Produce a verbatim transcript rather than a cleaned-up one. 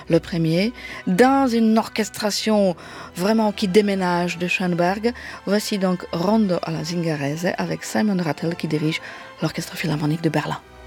le premier, dans une orchestration vraiment qui déménage de Schoenberg. Voici donc Rondo alla Zingarese avec Simon Rattle qui dirige l'Orchestre Philharmonique de Berlin.